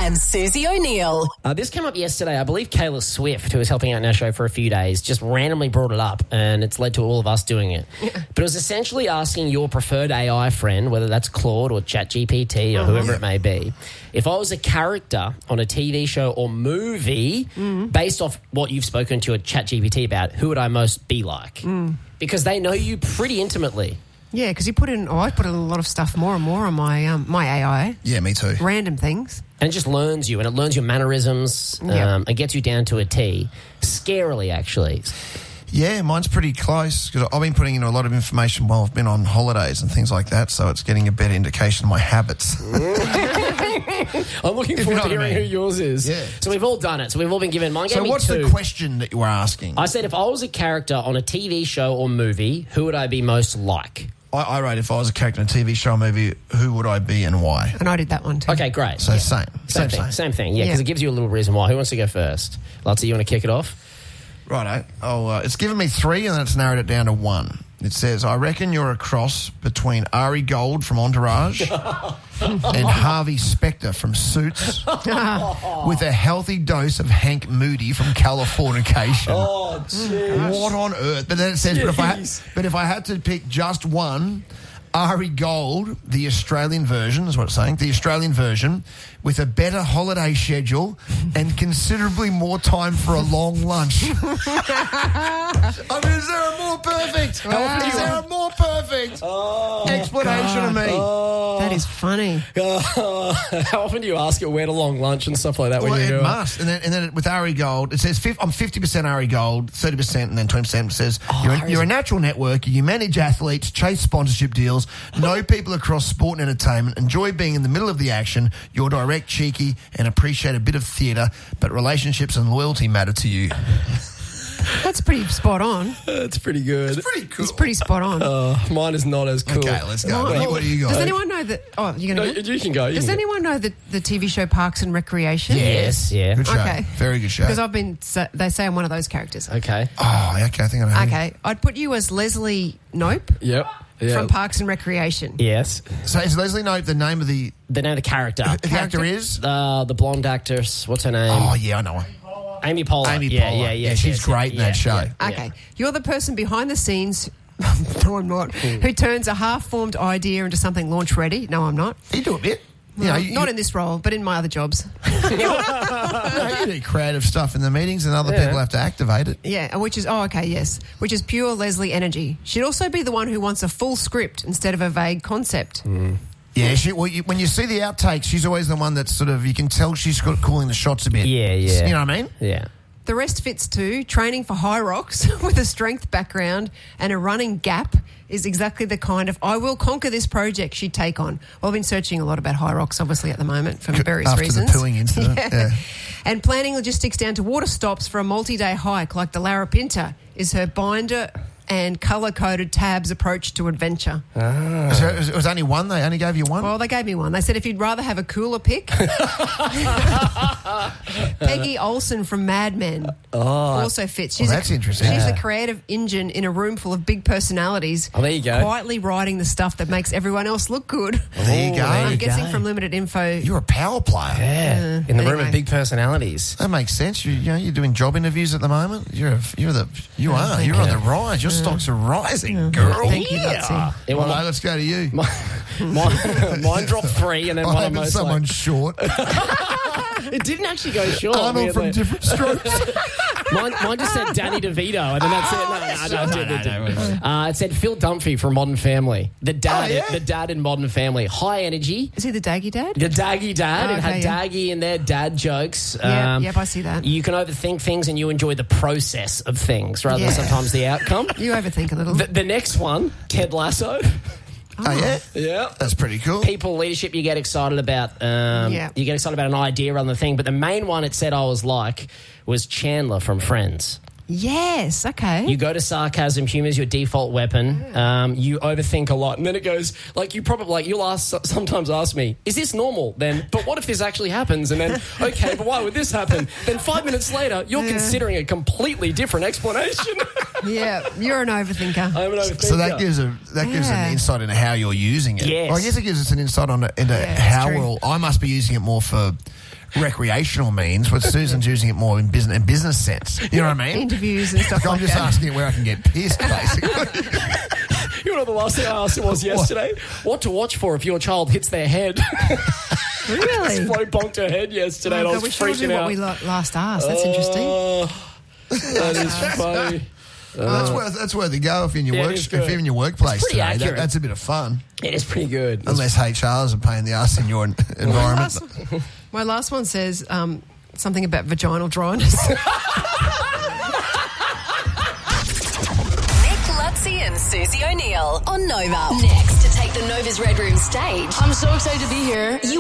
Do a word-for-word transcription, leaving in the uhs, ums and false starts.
and Susie O'Neill. Uh, this came up yesterday. I believe Kayla Swift, who was helping out in our show for a few days, just randomly brought it up, and it's led to all of us doing it. Yeah. But it was essentially asking your preferred A I friend, whether that's Claude or ChatGPT or oh, whoever yeah. it may be, if I was a character on a T V show or movie, mm. based off what you've spoken to a ChatGPT about, who would I most be like? Mm. Because they know you pretty intimately. Yeah, because you put in, oh, I put in a lot of stuff more and more on my um, my A I. Yeah, me too. Random things. And it just learns you, and it learns your mannerisms, yep. um, and gets you down to a T. Scarily, actually. Yeah, mine's pretty close because I've been putting in a lot of information while I've been on holidays and things like that, so it's getting a better indication of my habits. I'm looking if forward you know to hearing I mean. who yours is. Yeah. So we've all done it. So we've all been given mine. So what's two. the question that you were asking? I said if I was a character on a T V show or movie, who would I be most like? I, I wrote if I was a character in a T V show or movie, who would I be and why? And I did that one too. Okay, great. So yeah. same. Same, same thing. Same, same thing, yeah, because yeah. it gives you a little reason why. Who wants to go first? Lottie, you want to kick it off? Righto. Oh, uh, it's given me three and then it's narrowed it down to one. It says, I reckon you're a cross between Ari Gold from Entourage and Harvey Specter from Suits with a healthy dose of Hank Moody from Californication. Oh, jeez. What on earth? But then it says, but if, I, but if I had to pick just one, Ari Gold, the Australian version, is what it's saying, the Australian version, with a better holiday schedule and considerably more time for a long lunch. I mean, is there a more perfect? Wow. Is there a more perfect oh, explanation God. of me? Oh. That is funny. Uh, how often do you ask it where to long lunch and stuff like that? Well, when you it do must. It? And then, and then with Ari Gold, it says I'm fifty percent Ari Gold, thirty percent, and then twenty percent says oh, you're, a, you're a natural networker, you manage athletes, chase sponsorship deals, know people across sport and entertainment, enjoy being in the middle of the action, you're direct, cheeky, and appreciate a bit of theatre, but relationships and loyalty matter to you. That's pretty spot on. That's pretty good. It's pretty cool. It's pretty spot on. Uh, mine is not as cool. Okay, let's go. What, well, what do you got? Does anyone know that... Oh, you're going no, to... You can go. You Does can anyone go. know the, the T V show Parks and Recreation? Yes, yeah. Good show. Okay. Very good show. Because I've been... They say I'm one of those characters. Okay. Oh, okay. I think I know. Okay. I'd put you as Leslie Knope. Yep. Yeah. From Parks and Recreation. Yes. So is Leslie Knope the name of the... The name of the character. The character, character is? Uh, the blonde actress. What's her name? Oh, yeah, I know her. Amy Poehler. Amy yeah, Poehler. Yeah, yeah, yeah. She's yes, great yeah, in that show. Yeah, okay. Yeah. You're the person behind the scenes... no, I'm not. Mm. Who turns a half-formed idea into something launch-ready. No, I'm not. You do a bit. Well, you know, you, not in this role, but in my other jobs. you, know, you do creative stuff in the meetings and other yeah. people have to activate it. Yeah, which is, oh, okay, yes, which is pure Leslie energy. She'd also be the one who wants a full script instead of a vague concept. Mm. Yeah, she, well, you, when you see the outtakes, she's always the one that's sort of, you can tell she's got calling the shots a bit. Yeah, yeah. You know what I mean? Yeah. The rest fits too. Training for high rocks with a strength background and a running gap is exactly the kind of I will conquer this project she'd take on. Well, I've been searching a lot about high rocks, obviously, at the moment for various After reasons. After the pooing incident. yeah. yeah. And planning logistics down to water stops for a multi-day hike like the Larapinta is her binder and colour-coded tabs approach to adventure. Ah. So it was only one? They only gave you one? Well, they gave me one. They said if you'd rather have a cooler pick. Peggy Olsen from Mad Men oh, also fits. She's well, that's a, interesting. She's yeah. the creative engine in a room full of big personalities. Oh, there you go. Quietly writing the stuff that makes everyone else look good. Well, there you go. I'm there you guessing go. from limited info. You're a power player. Yeah. Uh, in the anyway. room of big personalities. That makes sense. You, you know, you're doing job interviews at the moment. You're a, you're the you yeah, are. You're you. on the rise. Your yeah. stocks are rising, yeah. girl. Thank you, yeah. yeah, well, no, let's go to you. Mine, mine dropped three, and then I one of most someone like... short. It didn't actually go short. Arnold from Different Strokes. mine, mine just said Danny DeVito, and then that's it. No, no, no, no, no, no, no. Uh, it said Phil Dunphy from Modern Family. The dad, oh, yeah? the dad in Modern Family. High energy. Is he the Daggy Dad? The Daggy Dad. Oh, it okay, had yeah. Daggy in there, dad jokes. Yeah, um, yep, I see that. You can overthink things, and you enjoy the process of things rather yeah. than sometimes the outcome. You overthink a little. The, the next one, Ted Lasso. Oh, yeah? Yeah. That's pretty cool. People leadership, you get excited about. Um, yeah. You get excited about an idea rather than a thing. But the main one it said I was like was Chandler from Friends. Yes, okay. You go to sarcasm, humour is your default weapon. Um, you overthink a lot. And then it goes, like, you probably, like, you'll ask, sometimes ask me, is this normal? Then, but what if this actually happens? And then, okay, but why would this happen? Then five minutes later, you're yeah. considering a completely different explanation. Yeah, you're an overthinker. I'm an overthinker. So that gives a that gives Yeah. an insight into how you're using it. Yes. Well, I guess it gives us an insight on into Yeah, that's how true. we're all. I must be using it more for recreational means, but Susan's using it more in business in business sense. You know what I mean? Interviews and stuff Like, I'm like just that. asking it where I can get pissed, basically. You know the last thing I asked him was yesterday? What to watch for if your child hits their head? Really? Flo bonked her head yesterday and I Oh, was God, we should do freaking what out. we la- last asked. That's interesting. Oh, that is funny. Well, that's worth that's worth a go if you're in your Yeah, it work is if good. you're in your workplace It's pretty today. That, accurate. that's a bit of fun. It is pretty good. Unless H R is a pain in the ass in your en- environment. Last- my last one says um, something about vaginal dryness. Nick Lutzi and Susie O'Neill on Nova. Next to take the Nova's Red Room stage. I'm so excited to be here. You